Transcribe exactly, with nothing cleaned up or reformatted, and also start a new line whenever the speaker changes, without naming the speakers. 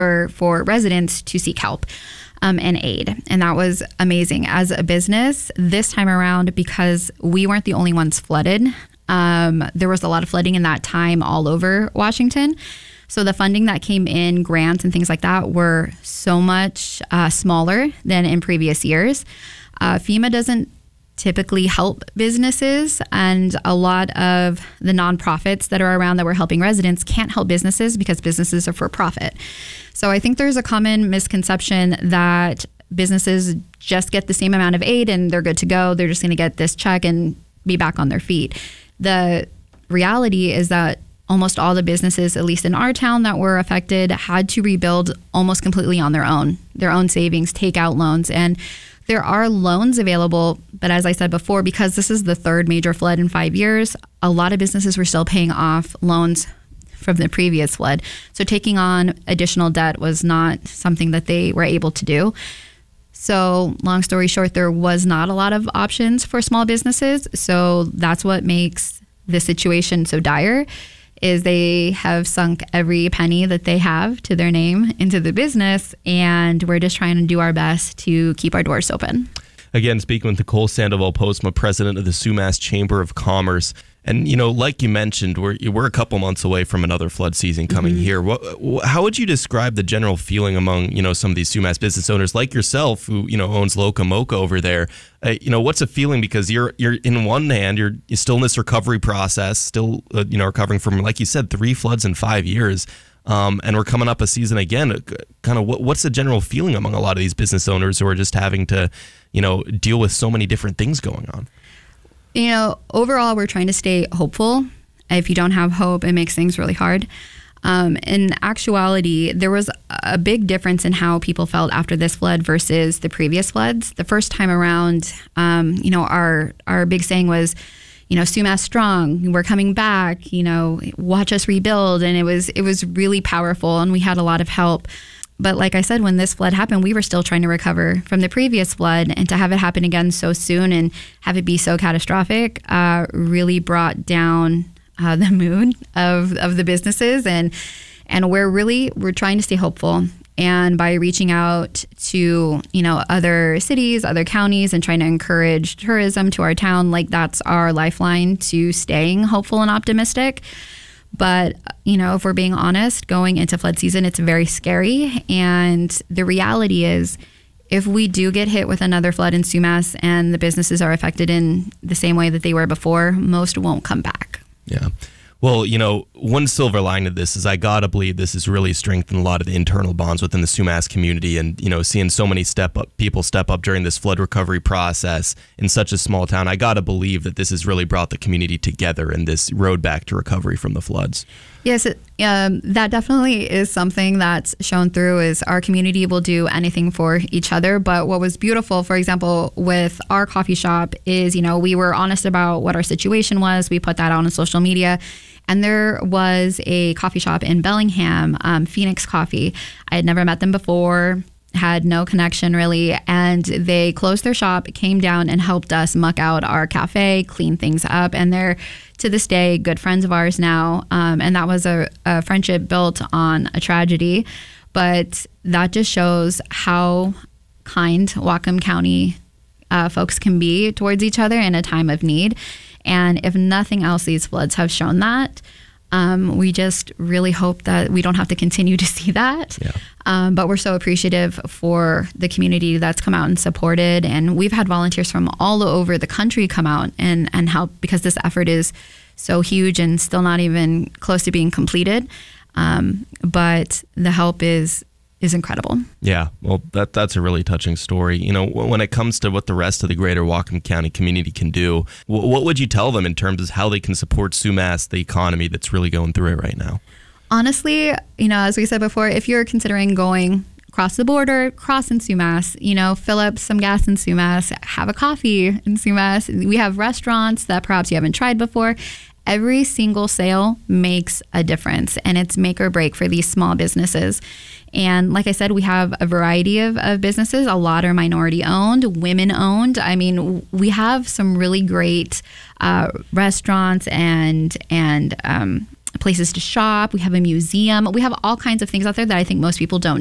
for, for residents to seek help um, and aid. And that was amazing. As a business, this time around, because we weren't the only ones flooded, um, there was a lot of flooding in that time all over Washington. So the funding that came in, grants and things like that, were so much uh, smaller than in previous years. Uh, FEMA doesn't typically help businesses, and a lot of the nonprofits that are around that were helping residents can't help businesses because businesses are for profit. So I think there's a common misconception that businesses just get the same amount of aid and they're good to go. They're just going to get this check and be back on their feet. The reality is that almost all the businesses, at least in our town that were affected, had to rebuild almost completely on their own, their own savings, take out loans. And there are loans available, but as I said before, because this is the third major flood in five years, a lot of businesses were still paying off loans from the previous flood. So taking on additional debt was not something that they were able to do. So long story short, there was not a lot of options for small businesses. So that's what makes the situation so dire, is they have sunk every penny that they have to their name into the business, and we're just trying to do our best to keep our doors open.
Again, speaking with Nicole Sandoval Postma, president of the Sumas Chamber of Commerce. And, you know, like you mentioned, we're we're a couple months away from another flood season coming mm-hmm. here. What, how would you describe the general feeling among, you know, some of these Sumas business owners like yourself, who, you know, owns Loca Mocha over there? Uh, you know, what's a feeling? Because you're you're in one hand, you're, you're still in this recovery process, still, uh, you know, recovering from, like you said, three floods in five years. Um, and we're coming up a season again. Kind of what, what's the general feeling among a lot of these business owners who are just having to, you know, deal with so many different things going on?
You know, overall, we're trying to stay hopeful. If you don't have hope, it makes things really hard. Um, in actuality, there was a big difference in how people felt after this flood versus the previous floods. The first time around, um, you know, our our big saying was, you know, Sumas strong, we're coming back, you know, watch us rebuild. And it was it was really powerful, and we had a lot of help. But like I said, when this flood happened, we were still trying to recover from the previous flood, and to have it happen again so soon and have it be so catastrophic uh, really brought down uh, the mood of, of the businesses. And and we're really, we're trying to stay hopeful. And by reaching out to, you know, other cities, other counties, and trying to encourage tourism to our town, like that's our lifeline to staying hopeful and optimistic. But, you know, if we're being honest, going into flood season, it's very scary. And the reality is, if we do get hit with another flood in Sumas and the businesses are affected in the same way that they were before, most won't come back.
Yeah. Well, you know, one silver lining of this is I gotta believe this has really strengthened a lot of the internal bonds within the Sumas community, and, you know, seeing so many step up people step up during this flood recovery process in such a small town, I gotta believe that this has really brought the community together in this road back to recovery from the floods.
Yes, it, um, that definitely is something that's shown through, is our community will do anything for each other. But what was beautiful, for example, with our coffee shop is, you know, we were honest about what our situation was. We put that out on social media. And there was a coffee shop in Bellingham, um, Phoenix Coffee. I had never met them before, had no connection really. And they closed their shop, came down and helped us muck out our cafe, clean things up. And they're, to this day, good friends of ours now. Um, and that was a, a friendship built on a tragedy. But that just shows how kind Whatcom County uh, folks can be towards each other in a time of need. And if nothing else, these floods have shown that. Um, we just really hope that we don't have to continue to see that. Yeah. Um, but we're so appreciative for the community that's come out and supported. And we've had volunteers from all over the country come out and, and help, because this effort is so huge and still not even close to being completed. Um, but the help is is incredible.
Yeah, well, that that's a really touching story. You know, when it comes to what the rest of the greater Whatcom County community can do, what would you tell them in terms of how they can support Sumas, the economy that's really going through it right now?
Honestly, you know, as we said before, if you're considering going across the border, cross in Sumas, you know, fill up some gas in Sumas, have a coffee in Sumas. We have restaurants that perhaps you haven't tried before. Every single sale makes a difference, and it's make or break for these small businesses. And like I said, we have a variety of, of businesses. A lot are minority owned, women owned. I mean, we have some really great uh, restaurants and and um, places to shop. We have a museum. We have all kinds of things out there that I think most people don't